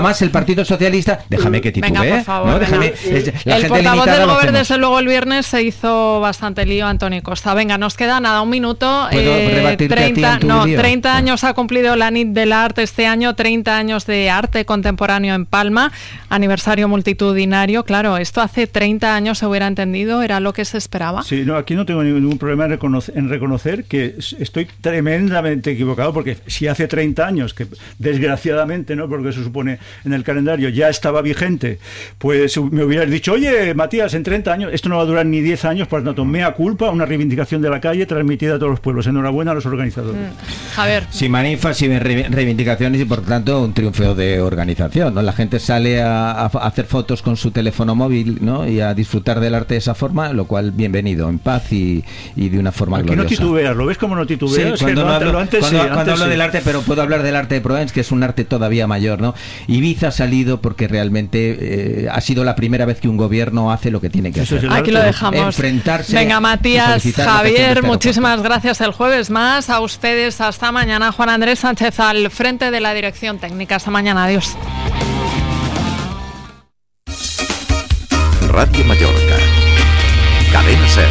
Además, el Partido Socialista, déjame que titube, venga, por favor, ¿no? Déjame, el portavoz del Gobierno, desde luego, el viernes se hizo bastante lío, Antoni Costa. Venga, nos queda nada, un minuto. 30 años ha cumplido la NIT del Arte este año, 30 años de arte contemporáneo en Palma, aniversario multitudinario. Claro, esto hace 30 años se hubiera entendido, era lo que se esperaba. Sí, no, aquí no tengo ningún problema en reconocer que estoy tremendamente equivocado, porque si hace 30 años, que desgraciadamente, ¿no?, porque se supone en el calendario ya estaba vigente, pues me hubieras dicho, oye, Matías, en 30 años, esto no va a durar ni 10 años, por tanto, mea culpa, una reivindicación de la calle transmitida a todos los pueblos. Enhorabuena a los organizadores. Javier. Sin manifas, sin reivindicaciones y, por tanto, un triunfo de organización, ¿no? La gente sale a hacer fotos con su teléfono móvil, ¿no?, y a disfrutar del arte de esa forma, lo cual, bienvenido, en paz y de una forma Aquí gloriosa. No titubeas, ¿lo ves como no titubeas? Sí, cuando hablo del arte, pero puedo hablar del arte de Provence, que es un arte todavía mayor, ¿no? Ibiza ha salido porque realmente ha sido la primera vez que un gobierno hace lo que tiene que hacer. Aquí lo dejamos. Enfrentarse. Venga, Matías, Javier, muchísimas gracias. El jueves más. A ustedes, hasta mañana. Juan Andrés Sánchez al frente de la dirección técnica. Hasta mañana. Adiós. Radio Mallorca. Cadena SER.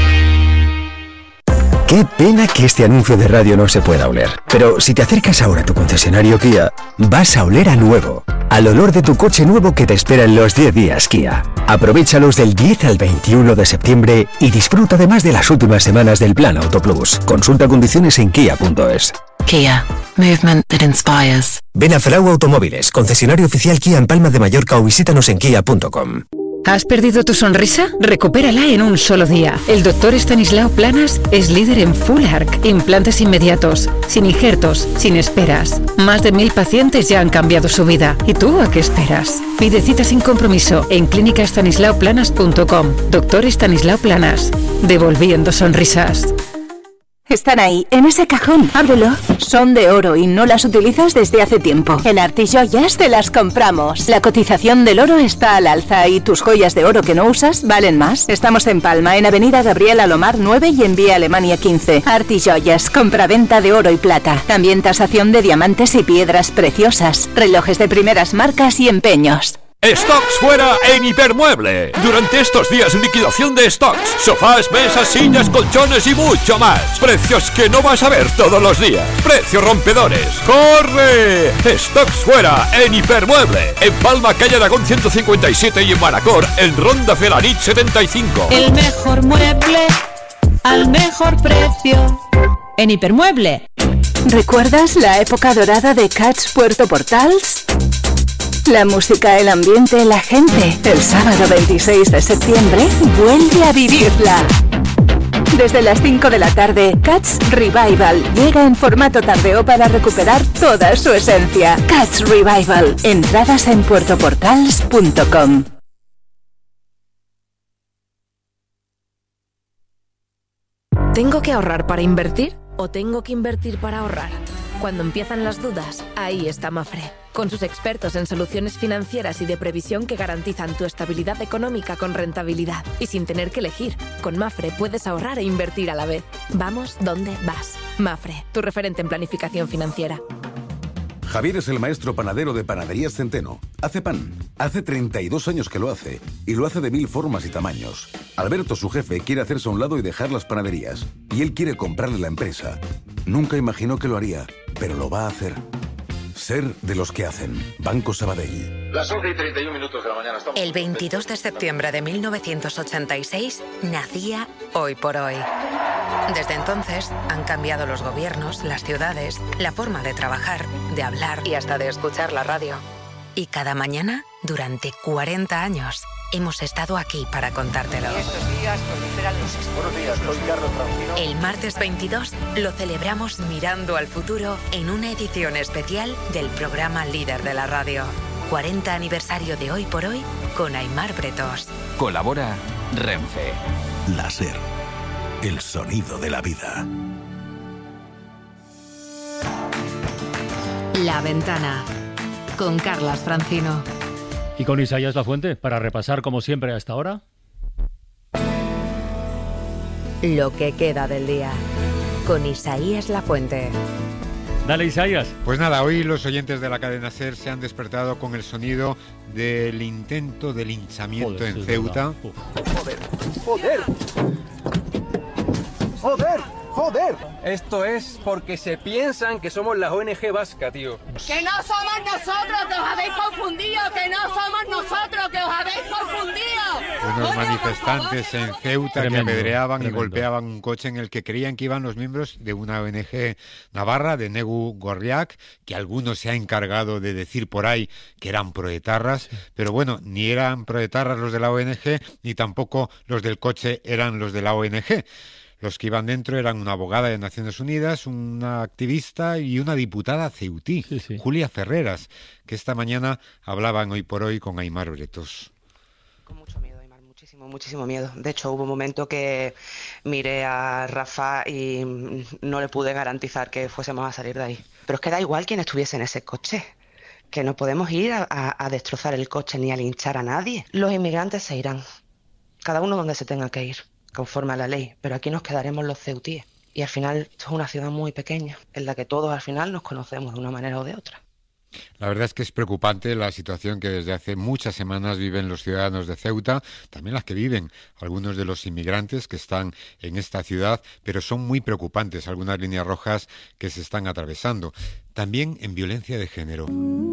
Qué pena que este anuncio de radio no se pueda oler. Pero si te acercas ahora a tu concesionario Kia, vas a oler a nuevo. Al olor de tu coche nuevo que te espera en los 10 días Kia. Aprovéchalos del 10 al 21 de septiembre y disfruta además de las últimas semanas del Plan Auto Plus. Consulta condiciones en kia.es. Kia. Movement that inspires. Ven a Frau Automóviles, concesionario oficial Kia en Palma de Mallorca, o visítanos en kia.com. ¿Has perdido tu sonrisa? Recupérala en un solo día. El doctor Estanislao Planas es líder en Full Arch, implantes inmediatos, sin injertos, sin esperas. Más de 1000 pacientes ya han cambiado su vida. ¿Y tú a qué esperas? Pide cita sin compromiso en clínicaestanislaoplanas.com. Doctor Estanislao Planas, devolviendo sonrisas. Están ahí, en ese cajón. Ábrelo. Son de oro y no las utilizas desde hace tiempo. En Artijoyas te las compramos. La cotización del oro está al alza y tus joyas de oro que no usas valen más. Estamos en Palma, en Avenida Gabriel Alomar 9 y en Vía Alemania 15. Artijoyas, compraventa de oro y plata. También tasación de diamantes y piedras preciosas. Relojes de primeras marcas y empeños. Stocks fuera en Hipermueble. Durante estos días, liquidación de stocks. Sofás, mesas, sillas, colchones y mucho más. Precios que no vas a ver todos los días. Precios rompedores. ¡Corre! Stocks fuera en Hipermueble. En Palma, calle Aragón 157 y en Manacor, en Ronda Felanit 75. El mejor mueble al mejor precio. En Hipermueble. ¿Recuerdas la época dorada de Catch Puerto Portals? La música, el ambiente, la gente. El sábado 26 de septiembre vuelve a vivirla. Desde las 5 de la tarde, Catch Revival llega en formato tardeo para recuperar toda su esencia. Catch Revival. Entradas en puertoportals.com. ¿Tengo que ahorrar para invertir o tengo que invertir para ahorrar? Cuando empiezan las dudas, ahí está Mafre, con sus expertos en soluciones financieras y de previsión que garantizan tu estabilidad económica con rentabilidad y sin tener que elegir. Con Mafre puedes ahorrar e invertir a la vez. Vamos donde vas. Mafre, tu referente en planificación financiera. Javier es el maestro panadero de Panaderías Centeno. Hace pan. Hace 32 años que lo hace. Y lo hace de 1000 formas y tamaños. Alberto, su jefe, quiere hacerse a un lado y dejar las panaderías. Y él quiere comprarle la empresa. Nunca imaginó que lo haría, pero lo va a hacer. Ser de los que hacen. Banco Sabadell. Las 11:31 de la mañana. El 22 de septiembre de 1986 nacía Hoy por Hoy. Desde entonces han cambiado los gobiernos, las ciudades, la forma de trabajar, de hablar y hasta de escuchar la radio. Y cada mañana, durante 40 años, hemos estado aquí para contártelo. Estos días proliferan los Buenos días, soy Carlos Francino. El martes 22 lo celebramos mirando al futuro en una edición especial del programa líder de la radio. 40 aniversario de Hoy por Hoy con Aimar Bretos. Colabora Renfe. La SER. El sonido de la vida. La Ventana con Carlas Francino. Y con Isaías Lafuente, para repasar como siempre a esta hora. Lo que queda del día con Isaías Lafuente. Dale, Isaías. Pues nada, hoy los oyentes de la cadena SER se han despertado con el sonido del intento de linchamiento en Ceuta. ¡Joder! Esto es porque se piensan que somos la ONG vasca, tío. ¡Que no somos nosotros, que os habéis confundido! ¡Que no somos nosotros, que os habéis confundido! Unos manifestantes en Ceuta que apedreaban y golpeaban un coche en el que creían que iban los miembros de una ONG navarra, de Negu Gorriak, que algunos se ha encargado de decir por ahí que eran proetarras, pero bueno, ni eran proetarras los de la ONG, ni tampoco los del coche eran los de la ONG. Los que iban dentro eran una abogada de Naciones Unidas, una activista y una diputada ceutí, Julia Ferreras, que esta mañana hablaban Hoy por Hoy con Aimar Bretos. Con mucho miedo, Aimar, muchísimo miedo. De hecho, hubo un momento que miré a Rafa y no le pude garantizar que fuésemos a salir de ahí. Pero es que da igual quién estuviese en ese coche, que no podemos ir a destrozar el coche ni a linchar a nadie. Los inmigrantes se irán, cada uno donde se tenga que ir, conforme a la ley, pero aquí nos quedaremos los ceutíes. Y al final esto es una ciudad muy pequeña, en la que todos al final nos conocemos de una manera o de otra. La verdad es que es preocupante la situación que desde hace muchas semanas viven los ciudadanos de Ceuta, también las que viven algunos de los inmigrantes que están en esta ciudad, pero son muy preocupantes algunas líneas rojas que se están atravesando. También en violencia de género.